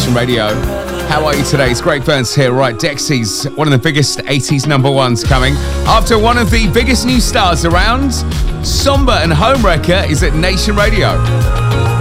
Nation Radio. How are you today? It's Greg Burns here. Right, Dexy's one of the biggest 80s number ones coming. After one of the biggest new stars around, Somber and Homewrecker is at Nation Radio.